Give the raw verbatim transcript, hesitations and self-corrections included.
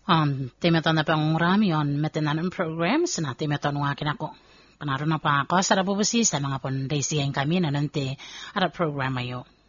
Um, timeton na pang rami on metinan programs na timeton ng akin ako. Panaro na pa ako sa rabubusi sa mga pondaysiyan kami na nanti ara program ayo.